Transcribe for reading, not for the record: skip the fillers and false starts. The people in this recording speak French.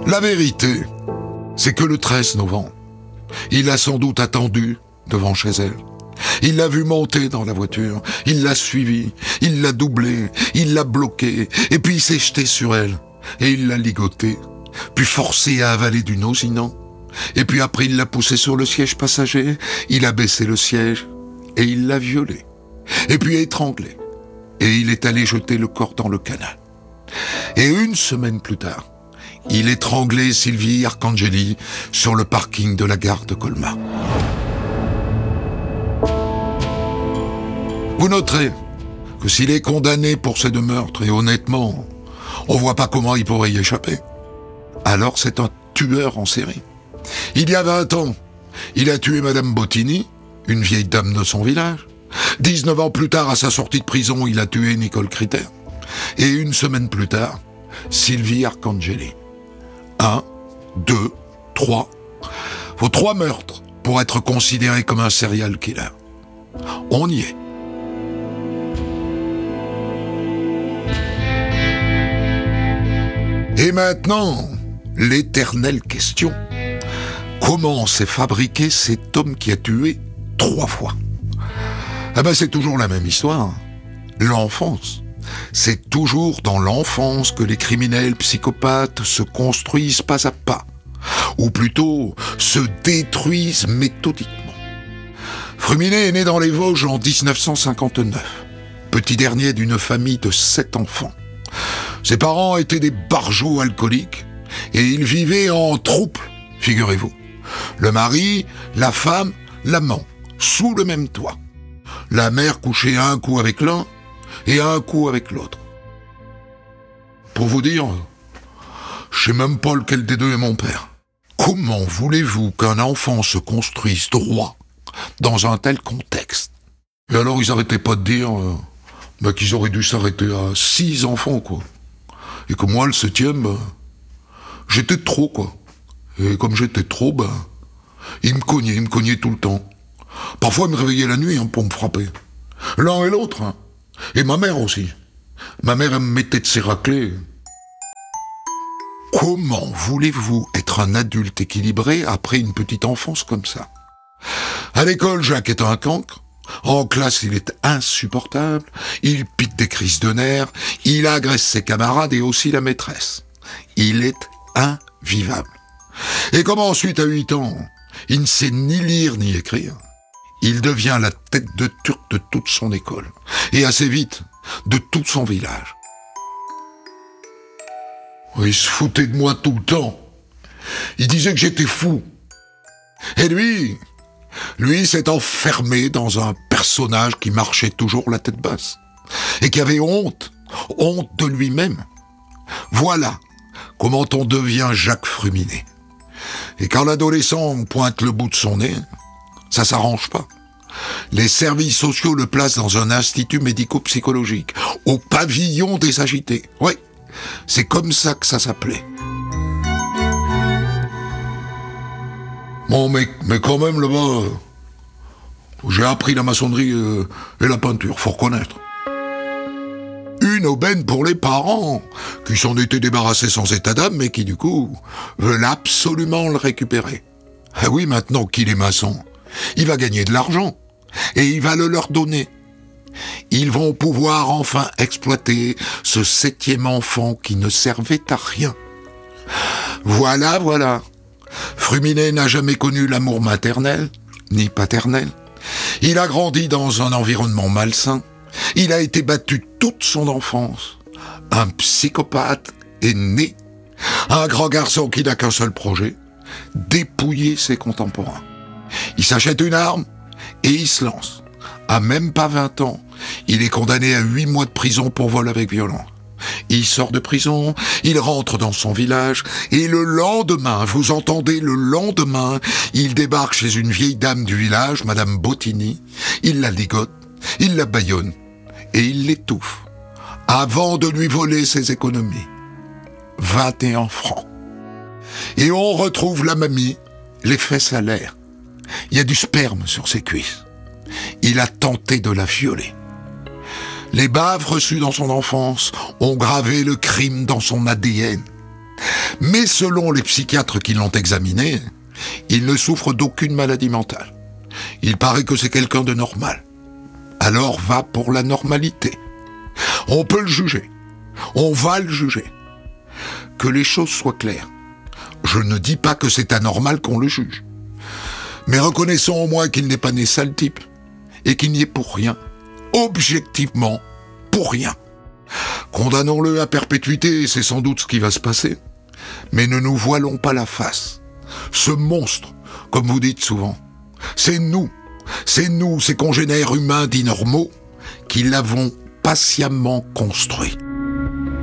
La vérité, c'est que le 13 novembre, il l'a sans doute attendue devant chez elle. Il l'a vue monter dans la voiture, il l'a suivie, il l'a doublée, il l'a bloquée, et puis il s'est jeté sur elle, et il l'a ligotée, puis forcé à avaler du nauséant, et puis après il l'a poussée sur le siège passager, il a baissé le siège, et il l'a violée, et puis étranglée, et il est allé jeter le corps dans le canal. Et une semaine plus tard, il étranglait Sylvie Arcangeli sur le parking de la gare de Colmar. Vous noterez que s'il est condamné pour ces deux meurtres, et honnêtement, on voit pas comment il pourrait y échapper, alors c'est un tueur en série. Il y a 20 ans, il a tué Madame Bottini, une vieille dame de son village. 19 ans plus tard, à sa sortie de prison, il a tué Nicole Critter. Et une semaine plus tard, Sylvie Arcangeli. 1, 2, 3. Faut 3 meurtres pour être considéré comme un serial killer. On y est. Et maintenant, l'éternelle question. Comment s'est fabriqué cet homme qui a tué 3 fois? Ah ben c'est toujours la même histoire. L'enfance. C'est toujours dans l'enfance que les criminels psychopathes se construisent pas à pas. Ou plutôt, se détruisent méthodiquement. Fruminet est né dans les Vosges en 1959. Petit dernier d'une famille de 7 enfants. Ses parents étaient des barjots alcooliques et ils vivaient en troupe, figurez-vous. Le mari, la femme, l'amant, sous le même toit. La mère couchait un coup avec l'un et un coup avec l'autre. Pour vous dire, je sais même pas lequel des deux est mon père. Comment voulez-vous qu'un enfant se construise droit dans un tel contexte? Et alors ils arrêtaient pas de dire qu'ils auraient dû s'arrêter à 6 enfants, quoi. Et que moi, le 7e, j'étais trop, quoi. Et comme j'étais trop, il me cognait tout le temps. Parfois, il me réveillait la nuit pour me frapper. L'un et l'autre. Hein. Et ma mère aussi. Ma mère, elle me mettait de ses raclées. Comment voulez-vous être un adulte équilibré après une petite enfance comme ça? À l'école, Jacques est un cancre. En classe, il est insupportable. Il pique des crises de nerfs. Il agresse ses camarades et aussi la maîtresse. Il est invivable. Et comme ensuite, à 8 ans, il ne sait ni lire ni écrire, il devient la tête de turc de toute son école. Et assez vite, de tout son village. Il se foutait de moi tout le temps. Il disait que j'étais fou. Et lui s'est enfermé dans un personnage qui marchait toujours la tête basse. Et qui avait honte de lui-même. Voilà comment on devient Jacques Fruminet. Et quand l'adolescent pointe le bout de son nez, ça s'arrange pas. Les services sociaux le placent dans un institut médico-psychologique, au pavillon des agités. Oui, c'est comme ça que ça s'appelait. Bon, mais quand même, là-bas, j'ai appris la maçonnerie et la peinture, faut reconnaître. Une aubaine pour les parents, qui s'en étaient débarrassés sans état d'âme, mais qui, du coup, veulent absolument le récupérer. Ah oui, maintenant qu'il est maçon, il va gagner de l'argent, et il va le leur donner. Ils vont pouvoir enfin exploiter ce 7e enfant qui ne servait à rien. Voilà. Fruminet n'a jamais connu l'amour maternel, ni paternel. Il a grandi dans un environnement malsain. Il a été battu toute son enfance. Un psychopathe est né. Un grand garçon qui n'a qu'un seul projet, dépouiller ses contemporains. Il s'achète une arme et il se lance. À même pas 20 ans, il est condamné à 8 mois de prison pour vol avec violence. Il sort de prison, il rentre dans son village, et le lendemain, vous entendez, le lendemain, il débarque chez une vieille dame du village, Madame Bottini, il la ligote, il la bâillonne, et il l'étouffe, avant de lui voler ses économies. 21 francs. Et on retrouve la mamie, les fesses à l'air. Il y a du sperme sur ses cuisses. Il a tenté de la violer. Les baves reçues dans son enfance ont gravé le crime dans son ADN. Mais selon les psychiatres qui l'ont examiné, il ne souffre d'aucune maladie mentale. Il paraît que c'est quelqu'un de normal. Alors va pour la normalité. On peut le juger. On va le juger. Que les choses soient claires. Je ne dis pas que c'est anormal qu'on le juge. Mais reconnaissons au moins qu'il n'est pas né sale type. Et qu'il n'y est pour rien. Objectivement, pour rien. Condamnons-le à perpétuité, c'est sans doute ce qui va se passer. Mais ne nous voilons pas la face. Ce monstre, comme vous dites souvent, c'est nous, ces congénères humains dits normaux, qui l'avons patiemment construit.